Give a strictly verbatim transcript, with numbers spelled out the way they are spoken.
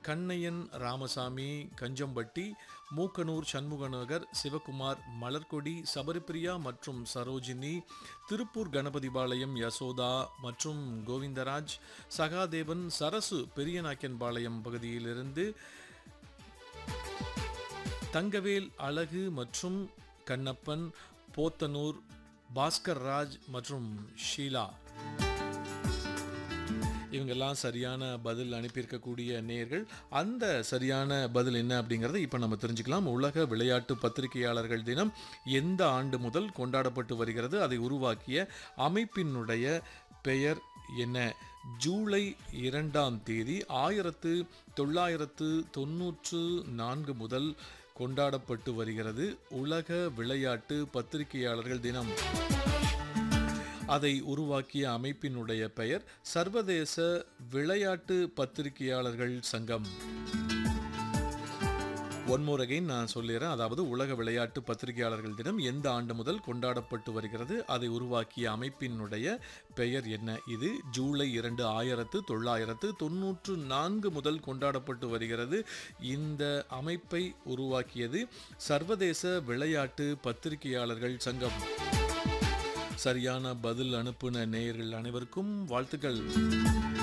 கண்ணையன் ராமசாமி கஞ்சம்பட்டி, மூக்கனூர் சண்முகநகர், சிவகுமார், மலர்கொடி, சபரிப்பிரியா மற்றும் சரோஜினி, திருப்பூர் கணபதிபாளையம் யசோதா மற்றும் கோவிந்தராஜ், சகாதேவன், சரசு பெரியநாயக்கன்பாளையம் பகுதியிலிருந்து, தங்கவேல், அழகு மற்றும் கண்ணப்பன், போத்தனூர், பாஸ்கர் ராஜ் மற்றும் ஷீலா, இவங்கெல்லாம் சரியான பதில் அனுப்பியிருக்கக்கூடிய நேயர்கள். அந்த சரியான பதில் என்ன அப்படிங்கிறத இப்போ நம்ம தெரிஞ்சுக்கலாம். உலக விளையாட்டு பத்திரிகையாளர்கள் தினம் எந்த ஆண்டு முதல் கொண்டாடப்பட்டு வருகிறது, அதை உருவாக்கிய அமைப்பினுடைய பெயர் என்ன? ஜூலை இரண்டாம் தேதி ஆயிரத்து தொள்ளாயிரத்து தொன்னூற்று நான்கு முதல் கொண்டாடப்பட்டு வருகிறது உலக விளையாட்டு பத்திரிகையாளர்கள் தினம். அதை உருவாக்கிய அமைப்பினுடைய பெயர் சர்வதேச விளையாட்டு பத்திரிகையாளர்கள் சங்கம். ஒன் மோர் அகைன் நான் சொல்லிடுறேன். அதாவது உலக விளையாட்டு பத்திரிகையாளர்கள் தினம் எந்த ஆண்டு முதல் கொண்டாடப்பட்டு வருகிறது, அதை உருவாக்கிய அமைப்பினுடைய பெயர் என்ன? இது ஜூலை இரண்டு ஆயிரத்து தொள்ளாயிரத்து தொன்னூற்று நான்கு முதல் கொண்டாடப்பட்டு வருகிறது. இந்த அமைப்பை உருவாக்கியது சர்வதேச விளையாட்டு பத்திரிகையாளர்கள் சங்கம். சரியான பதில் அனுப்புன நேயர்கள் அனைவருக்கும் வாழ்த்துக்கள்.